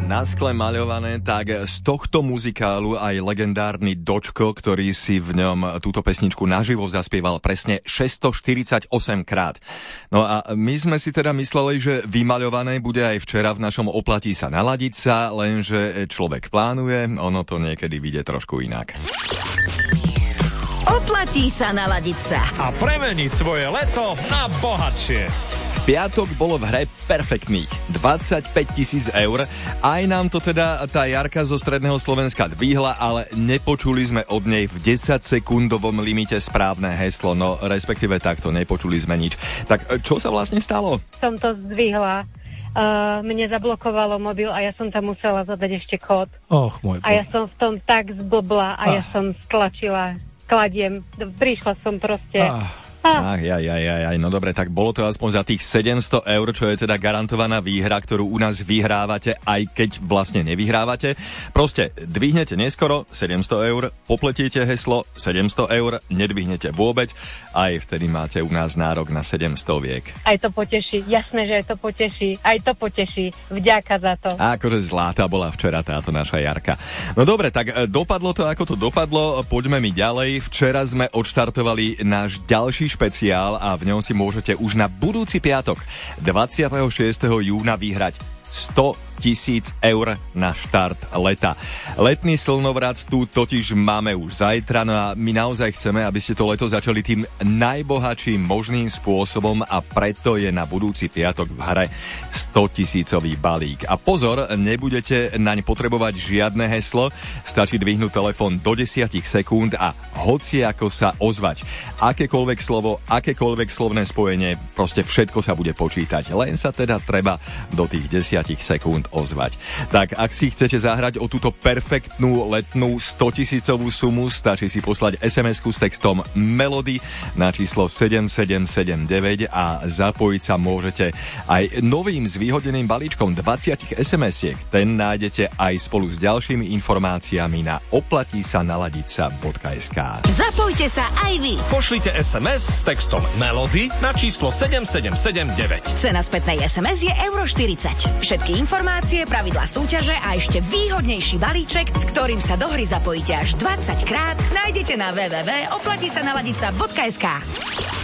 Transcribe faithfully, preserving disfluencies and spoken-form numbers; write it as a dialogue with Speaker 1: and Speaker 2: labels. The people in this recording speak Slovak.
Speaker 1: Na skle maľované, tak z tohto muzikálu aj legendárny Dočko, ktorý si v ňom túto pesničku naživo zaspieval presne šesťstoštyridsaťosem krát. No a my sme si teda mysleli, že vymaľované bude aj včera v našom Oplatí sa naladiť sa, lenže človek plánuje, ono to niekedy vyjde trošku inak.
Speaker 2: Oplatí sa naladiť sa
Speaker 3: a premeniť svoje leto na bohatšie.
Speaker 1: V piatok bolo v hre perfektných dvadsaťpäť tisíc eur. Aj nám to teda tá Jarka zo stredného Slovenska dvihla, ale nepočuli sme od nej v desaťsekundovom limite správne heslo, no respektíve takto, nepočuli sme nič. Tak čo sa vlastne stalo?
Speaker 4: Som to zdvihla. Uh, mne zablokovalo mobil a ja som tam musela zadať ešte kód.
Speaker 3: Och, môj
Speaker 4: a ja som v tom tak zblbla a ah. ja som stlačila kladiem. Prišla som proste... Ah.
Speaker 1: Ach, jaj, jaj, jaj, no dobre, tak bolo to aspoň za tých sedemsto eur, čo je teda garantovaná výhra, ktorú u nás vyhrávate, aj keď vlastne nevyhrávate. Proste dvihnete neskoro sedemsto eur, popletiete heslo sedemsto eur, nedvihnete vôbec, aj vtedy máte u nás nárok na sedemsto viek.
Speaker 4: Aj to poteší, jasné, že aj to poteší, aj to poteší, vďaka za to.
Speaker 1: A akože zlatá bola včera táto naša Jarka. No dobre, tak dopadlo to, ako to dopadlo, poďme mi ďalej. Včera sme odštartovali náš ďalší špeciál a v ňom si môžete už na budúci piatok dvadsiateho šiesteho júna vyhrať sto tisíc eur na štart leta. Letný slnovrat tu totiž máme už zajtra, no a my naozaj chceme, aby ste to leto začali tým najbohatším možným spôsobom a preto je na budúci piatok v hre sto tisícový balík. A pozor, nebudete naň potrebovať žiadne heslo, stačí dvihnúť telefón do desať sekúnd a hociako sa ozvať. Akékoľvek slovo, akékoľvek slovné spojenie, proste všetko sa bude počítať, len sa teda treba do tých desať sekúnd ozvať. Tak ak si chcete zahrať o túto perfektnú letnú sto tisícovú sumu, stačí si poslať es em esku s textom Melody na číslo sedem sedem sedem deväť a zapojiť sa môžete aj novým zvýhodneným balíčkom dvadsať es em esiek. Ten nájdete aj spolu s ďalšími informáciami na oplatí sa naladiť sa bodka es ká.
Speaker 2: Zapojte sa aj vy.
Speaker 3: Pošlite es em es s textom Melody na číslo sedem sedem sedem deväť.
Speaker 2: Cena spätnej es em es je euro štyridsať. Všetky informácie, pravidlá súťaže a ešte výhodnejší balíček, s ktorým sa do hry zapojíte až dvadsať krát, nájdete na w w w bodka oplatí sa naladiť sa bodka es ká.